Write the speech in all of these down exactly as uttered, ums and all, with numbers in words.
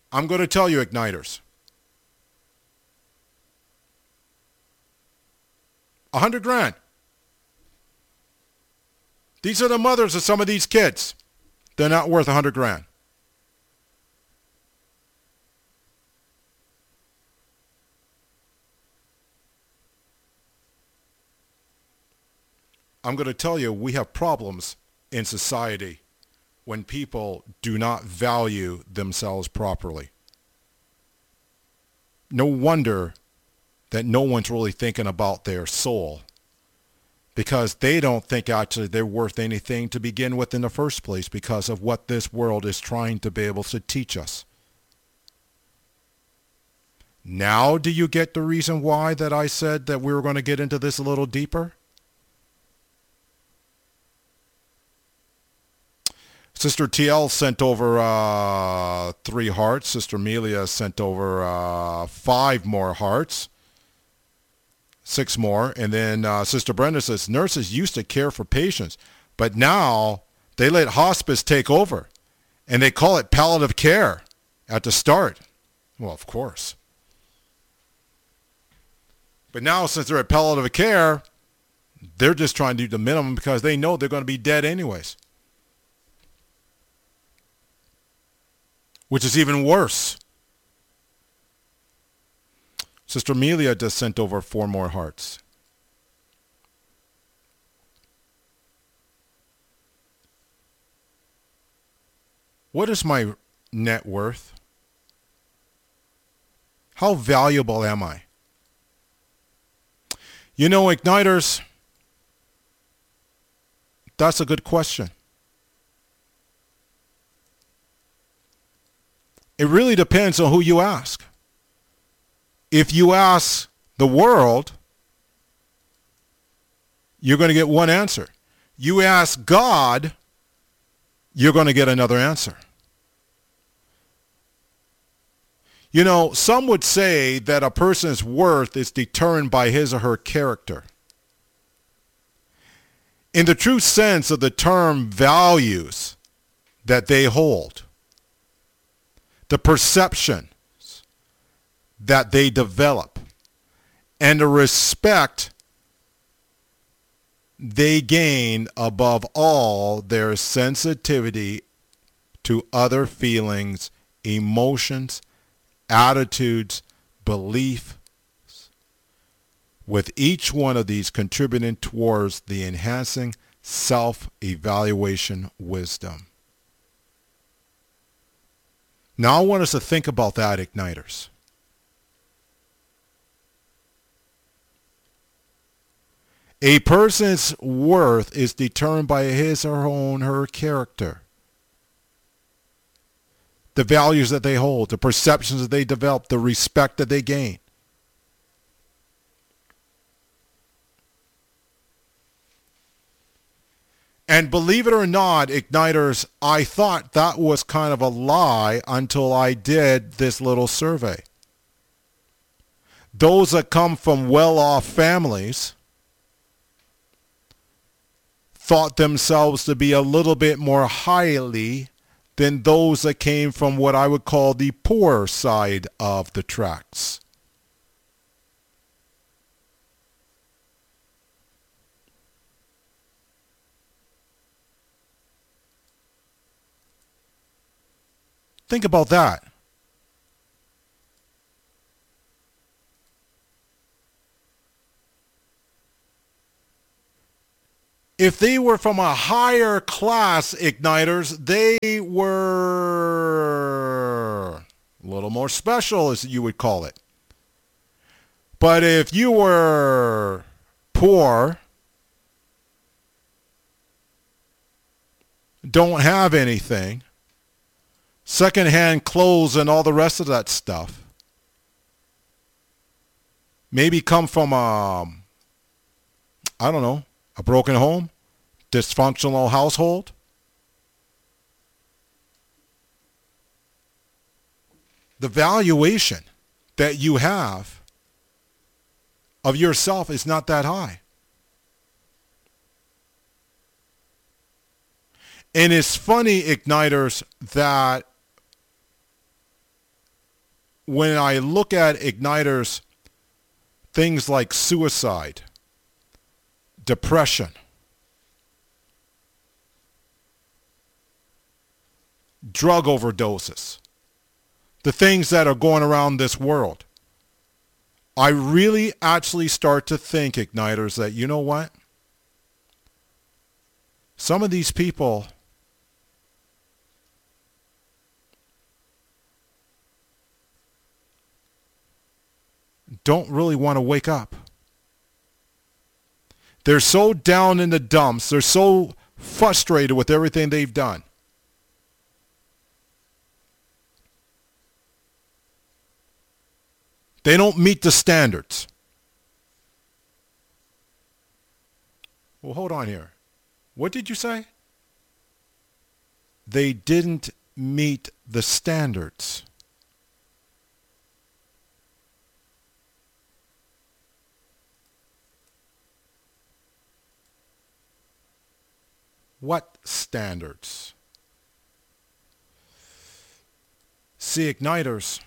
I'm going to tell you, Igniters. A hundred grand. These are the mothers of some of these kids. They're not worth a hundred grand. I'm going to tell you, we have problems in society when people do not value themselves properly. No wonder that no one's really thinking about their soul, because they don't think actually they're worth anything to begin with in the first place because of what this world is trying to be able to teach us. Now do you get the reason why that I said that we were going to get into this a little deeper? Sister T L sent over uh, three hearts. Sister Amelia sent over uh, five more hearts. Six more. And then uh, Sister Brenda says, nurses used to care for patients, but now they let hospice take over. And they call it palliative care at the start. Well, of course. But now since they're at palliative care, they're just trying to do the minimum because they know they're going to be dead anyways. Which is even worse. Sister Amelia just sent over four more hearts. What is my net worth? How valuable am I? You know, Igniters, that's a good question. It really depends on who you ask. If you ask the world, you're going to get one answer. You ask God, you're going to get another answer. You know, some would say that a person's worth is determined by his or her character. In the true sense of the term, values that they hold, the perceptions that they develop, and the respect they gain above all their sensitivity to other feelings, emotions, attitudes, beliefs, with each one of these contributing towards the enhancing self-evaluation wisdom. Now I want us to think about that, Igniters. A person's worth is determined by his or her own her character. The values that they hold, the perceptions that they develop, the respect that they gain. And believe it or not, Igniters, I thought that was kind of a lie until I did this little survey. Those that come from well-off families thought themselves to be a little bit more highly than those that came from what I would call the poor side of the tracks. Think about that. If they were from a higher class, Igniters, they were a little more special, as you would call it. But if you were poor, don't have anything, secondhand clothes and all the rest of that stuff, maybe come from a, I don't know, a broken home, dysfunctional household, the valuation that you have of yourself is not that high. And it's funny, Igniters, that when I look at igniters, things like suicide, depression, drug overdoses, the things that are going around this world, I really actually start to think, igniters, that you know what? Some of these people don't really want to wake up. They're so down in the dumps. They're so frustrated with everything they've done. They don't meet the standards. Well, hold on here. What did you say? They didn't meet the standards. What standards? See, igniters,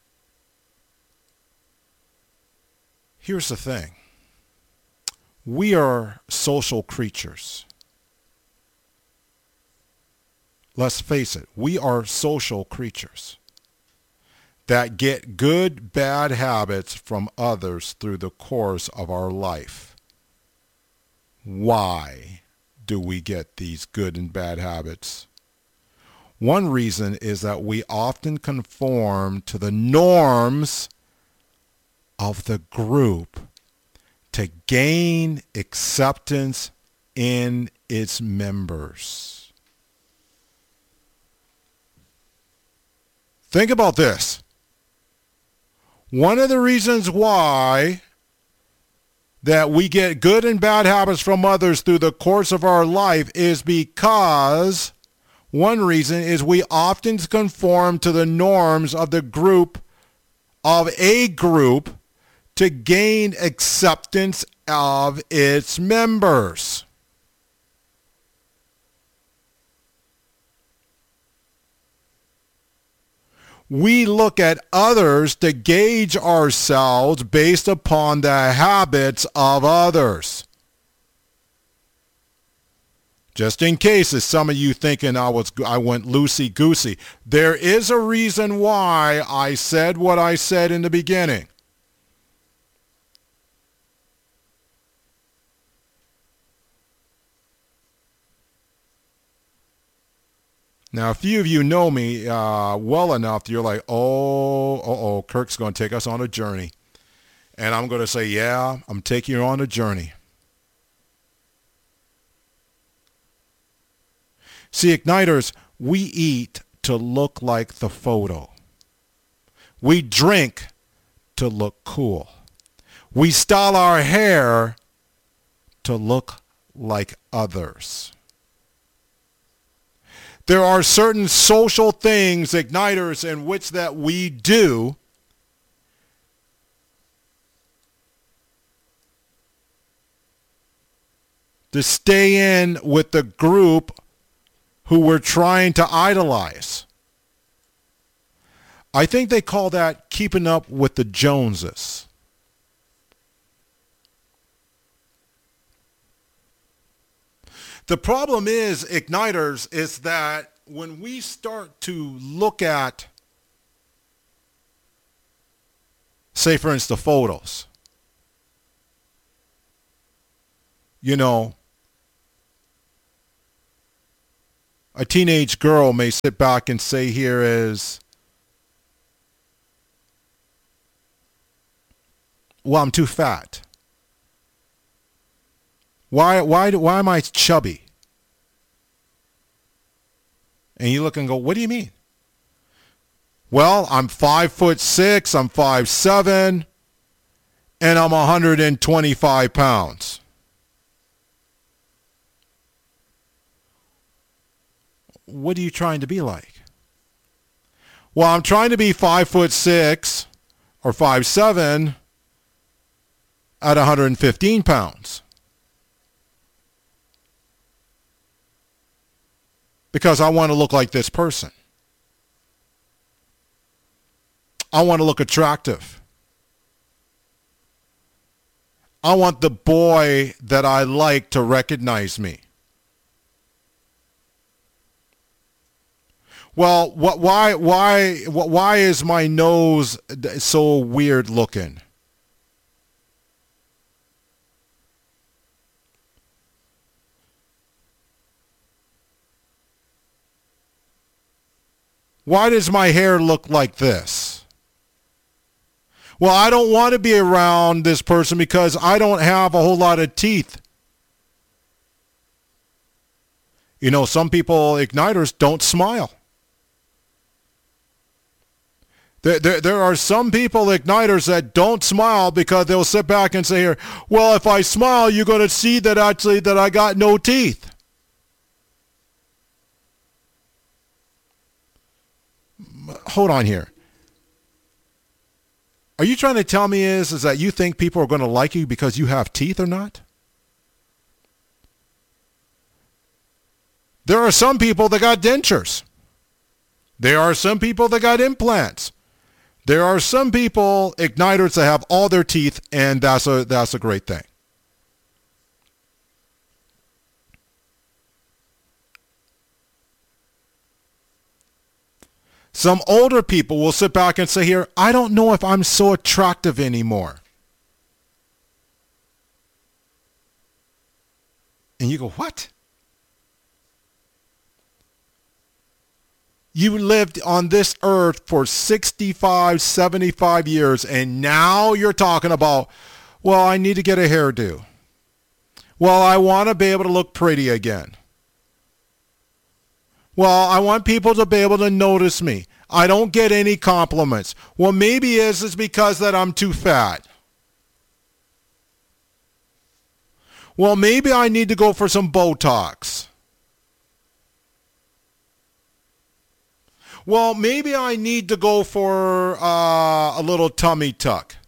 here's the thing. We are social creatures. Let's face it, we are social creatures that get good, bad habits from others through the course of our life. Why do we get these good and bad habits? One reason is that we often conform to the norms of the group to gain acceptance in its members. Think about this. One of the reasons why that we get good and bad habits from others through the course of our life is because one reason is we often conform to the norms of the group, of a group, to gain acceptance of its members. We look at others to gauge ourselves based upon the habits of others. Just in case, as some of you thinking I was, I went loosey-goosey, there is a reason why I said what I said in the beginning. Now, a few of you know me uh, well enough, you're like, oh, uh-oh, Kirk's going to take us on a journey. And I'm going to say, yeah, I'm taking you on a journey. See, igniters, we eat to look like the photo. We drink to look cool. We style our hair to look like others. There are certain social things, igniters, in which that we do to stay in with the group who we're trying to idolize. I think they call that keeping up with the Joneses. The problem is, igniters, is that when we start to look at, say for instance, the photos, you know, a teenage girl may sit back and say here is, well, I'm too fat. Why, why, why am I chubby? And you look and go, what do you mean? Well, I'm five foot six, I'm five seven, and I'm one hundred twenty-five pounds. What are you trying to be like? Well, I'm trying to be five foot six or five seven at one hundred fifteen pounds. Because I want to look like this person. I want to look attractive. I want the boy that I like to recognize me. Well, what, why, why, why is my nose so weird looking? Why does my hair look like this? Well, I don't want to be around this person because I don't have a whole lot of teeth. You know, some people, igniters, don't smile. There, there, there are some people, igniters, that don't smile because they'll sit back and say here, well, if I smile, you're going to see that actually that I got no teeth. Hold on here. Are you trying to tell me is, is that you think people are going to like you because you have teeth or not? There are some people that got dentures. There are some people that got implants. There are some people, igniters, that have all their teeth, and that's a that's a great thing. Some older people will sit back and say here, I don't know if I'm so attractive anymore. And you go, what? You lived on this earth for sixty-five, seventy-five years, and now you're talking about, well, I need to get a hairdo. Well, I want to be able to look pretty again. Well, I want people to be able to notice me. I don't get any compliments. Well, maybe it's, it's because that I'm too fat. Well, maybe I need to go for some Botox. Well, maybe I need to go for uh, a little tummy tuck.